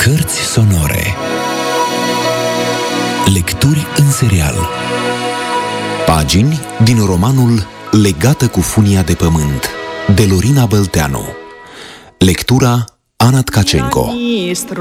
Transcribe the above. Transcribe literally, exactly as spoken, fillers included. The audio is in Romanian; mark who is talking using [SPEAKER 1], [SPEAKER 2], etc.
[SPEAKER 1] Cărți sonore. Lecturi în serial. Pagini din romanul Legată cu funia de pământ, de Lorina Bălteanu. Lectura Ana Tkacenko.